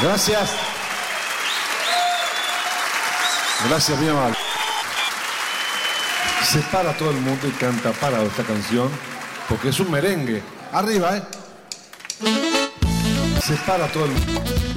Gracias. Gracias, mi amor. Se para todo el mundo y canta parado esta canción porque es un merengue. Arriba, ¿eh? Se para todo el mundo.